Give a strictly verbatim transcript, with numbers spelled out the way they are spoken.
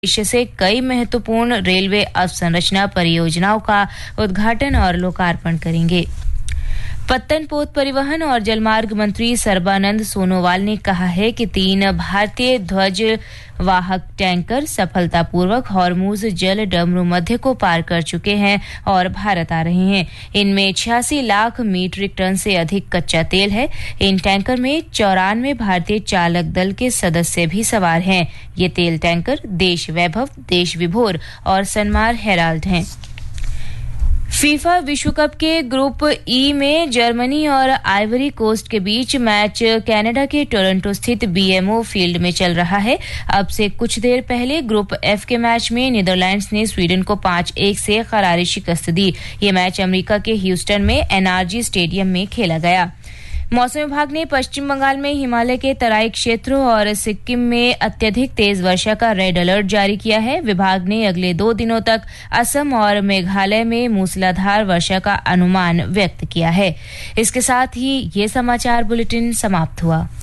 उद्देश्य से कई महत्वपूर्ण रेलवे अवसंरचना परियोजनाओं का उद्घाटन और लोकार्पण करेंगे। पत्तनपोत परिवहन और जलमार्ग मंत्री सर्बानंद सोनोवाल ने कहा है कि तीन भारतीय ध्वज वाहक टैंकर सफलतापूर्वक हॉर्मुज जल डमरू मध्य को पार कर चुके हैं और भारत आ रहे हैं। इनमें छियासी लाख मीट्रिक टन से अधिक कच्चा तेल है। इन टैंकर में चौरानवे भारतीय चालक दल के सदस्य भी सवार हैं। ये तेल टैंकर देश वैभव, देश विभोर और सन्मार हेराल्ड हैं। फीफा विश्व कप के ग्रुप ई में जर्मनी और आइवरी कोस्ट के बीच मैच कनाडा के टोरंटो स्थित बीएमओ फील्ड में चल रहा है। अब से कुछ देर पहले ग्रुप एफ के मैच में नीदरलैंड्स ने स्वीडन को पांच एक से करारी शिकस्त दी। ये मैच अमेरिका के ह्यूस्टन में एनआरजी स्टेडियम में खेला गया। मौसम विभाग ने पश्चिम बंगाल में हिमालय के तराई क्षेत्रों और सिक्किम में अत्यधिक तेज वर्षा का रेड अलर्ट जारी किया है। विभाग ने अगले दो दिनों तक असम और मेघालय में मूसलाधार वर्षा का अनुमान व्यक्त किया है। इसके साथ ही ये समाचार बुलेटिन समाप्त हुआ।